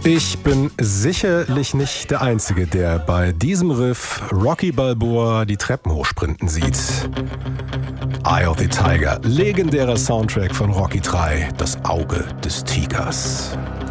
Ich bin sicherlich nicht der Einzige, der bei diesem Riff Rocky Balboa die Treppen hochsprinten sieht. Eye of the Tiger, legendärer Soundtrack von Rocky III, das Auge des Tigers.